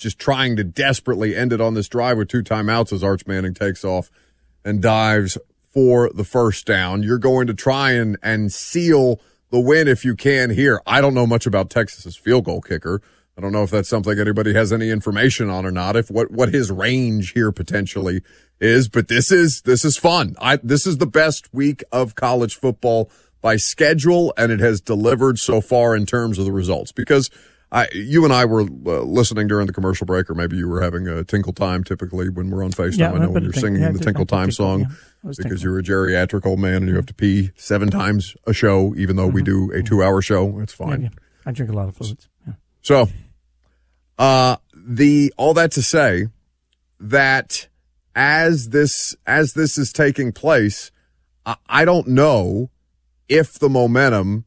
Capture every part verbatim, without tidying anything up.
just trying to desperately end it on this drive with two timeouts as Arch Manning takes off and dives for the first down. You're going to try and, and seal the win if you can here. I don't know much about Texas's field goal kicker. I don't know if that's something anybody has any information on or not, if what, what his range here potentially is, but this is, this is fun. I, this is the best week of college football by schedule, and it has delivered so far in terms of the results, because I, you and I were uh, listening during the commercial break, or maybe you were having a Tinkle Time typically when we're on FaceTime. Yeah, I know when you're think, singing yeah, the Tinkle Time tinkle, song yeah, because tinkle. You're a geriatric old man and you have to pee seven times a show, even though mm-hmm. we do a two-hour show. It's fine. Yeah, yeah. I drink a lot of fluids. Yeah. So, uh, the all that to say that as this as this is taking place, I, I don't know if the momentum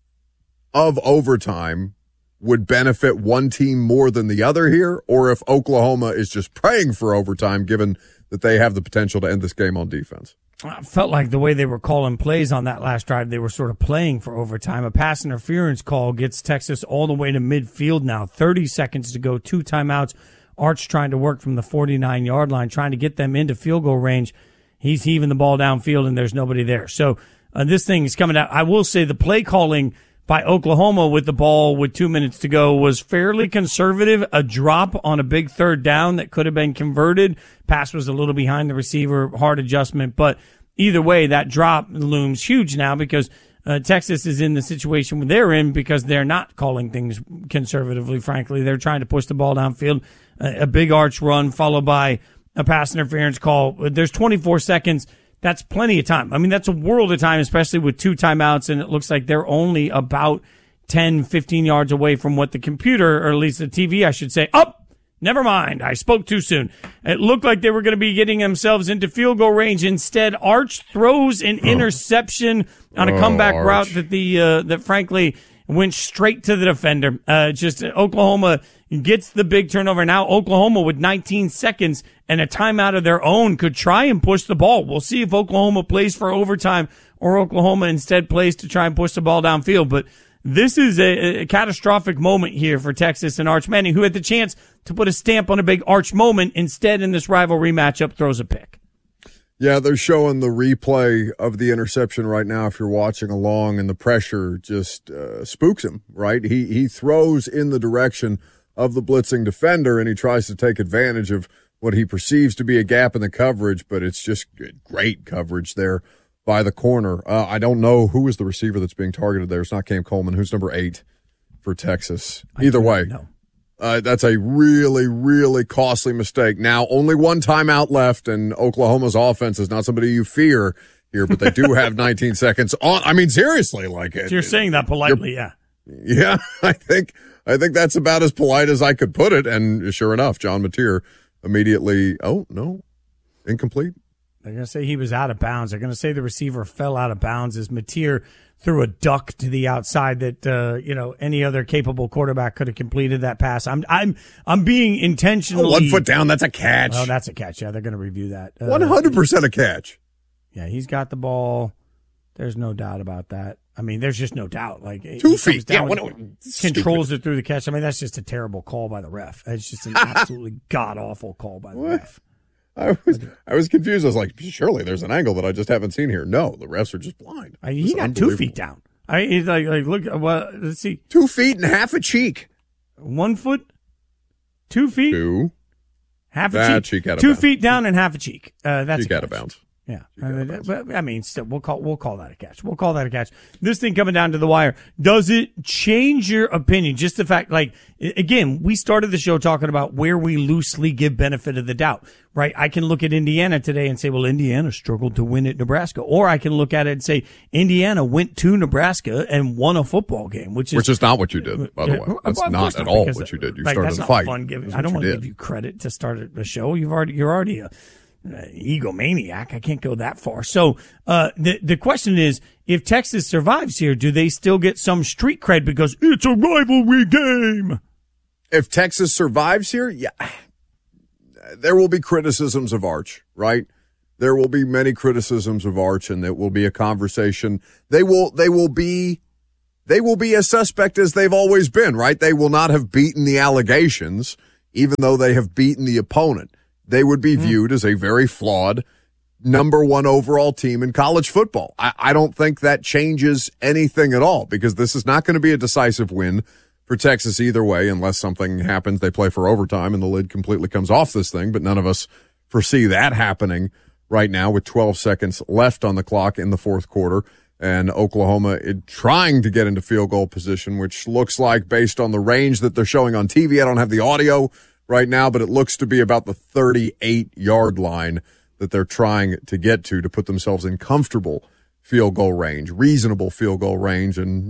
of overtime would benefit one team more than the other here, or if Oklahoma is just praying for overtime, given that they have the potential to end this game on defense. I felt like the way they were calling plays on that last drive, they were sort of playing for overtime. A pass interference call gets Texas all the way to midfield now. thirty seconds to go, two timeouts. Arch trying to work from the forty-nine-yard line, trying to get them into field goal range. He's heaving the ball downfield, and there's nobody there. So uh, this thing is coming out. I will say the play calling by Oklahoma with the ball with two minutes to go was fairly conservative. A drop on a big third down that could have been converted. Pass was a little behind the receiver, hard adjustment. But either way, that drop looms huge now because uh, Texas is in the situation they're in because they're not calling things conservatively, frankly. They're trying to push the ball downfield. Uh, a big arch run followed by a pass interference call. There's twenty-four seconds. That's plenty of time. I mean, that's a world of time, especially with two timeouts, and it looks like they're only about ten, fifteen yards away from what the computer, or at least the T V, I should say. Oh, never mind. I spoke too soon. It looked like they were going to be getting themselves into field goal range. Instead, Arch throws an oh. interception on a oh, comeback Arch. route that the uh, that frankly went straight to the defender. Uh, just Oklahoma gets the big turnover. Now Oklahoma with nineteen seconds and a timeout of their own could try and push the ball. We'll see if Oklahoma plays for overtime or Oklahoma instead plays to try and push the ball downfield. But this is a, a catastrophic moment here for Texas and Arch Manning, who had the chance to put a stamp on a big Arch moment. Instead, in this rivalry matchup, throws a pick. Yeah, they're showing the replay of the interception right now if you're watching along, and the pressure just uh, spooks him, right? He he throws in the direction of the blitzing defender, and he tries to take advantage of what he perceives to be a gap in the coverage, but it's just great coverage there by the corner. Uh, I don't know who is the receiver that's being targeted there. It's not Cam Coleman. Who's number eight for Texas? Either way, no. Uh, that's a really, really costly mistake. Now, only one timeout left, and Oklahoma's offense is not somebody you fear here, but they do have nineteen seconds on. I mean, seriously, like it. So you're saying that politely, yeah. Yeah, I think I think that's about as polite as I could put it. And sure enough, John Mateer immediately, oh, no, incomplete. They're going to say he was out of bounds. They're going to say the receiver fell out of bounds as Mateer threw a duck to the outside that, uh, you know, any other capable quarterback could have completed that pass. I'm, I'm, I'm being intentionally. Oh, one foot down. That's a catch. Oh, that's a catch. Yeah, they're going to review that. Uh, one hundred percent a catch. Yeah, he's got the ball. There's no doubt about that. I mean, there's just no doubt. Like two feet. Yeah, what, controls it through the catch. I mean, that's just a terrible call by the ref. It's just an absolutely god awful call by the what? ref. I was I was confused. I was like, surely there's an angle that I just haven't seen here. No, the refs are just blind. I mean, he got two feet down. I he's like like look. Well, let's see. Two feet and half a cheek. One foot. Two feet. Two. Half a that cheek. cheek out of two bounds. feet down and half a cheek. Uh, that's cheek out of bounds. Yeah, I mean, but, I mean, still, we'll call we'll call that a catch. We'll call that a catch. This thing coming down to the wire. Does it change your opinion? Just the fact, like, again, we started the show talking about where we loosely give benefit of the doubt, right? I can look at Indiana today and say, well, Indiana struggled to win at Nebraska, or I can look at it and say, Indiana went to Nebraska and won a football game, which is which is not what you did, by the way. That's well, not at all what you did. You like, started that's a not fight. Fun giving, I don't want to give you credit to start a show. You've already you're already a Uh, egomaniac. I can't go that far. So uh, the the question is, if Texas survives here, do they still get some street cred because it's a rivalry game? If Texas survives here, yeah, there will be criticisms of Arch, right? There will be many criticisms of Arch, and it will be a conversation. They will they will be they will be as suspect as they've always been, right? They will not have beaten the allegations even though they have beaten the opponent, they would be viewed as a very flawed number one overall team in college football. I, I don't think that changes anything at all, because this is not going to be a decisive win for Texas either way, unless something happens. They play for overtime and the lid completely comes off this thing, but none of us foresee that happening right now with twelve seconds left on the clock in the fourth quarter. And Oklahoma is trying to get into field goal position, which looks like, based on the range that they're showing on T V, I don't have the audio right now, but it looks to be about the thirty-eight-yard line that they're trying to get to to put themselves in comfortable field goal range, reasonable field goal range. And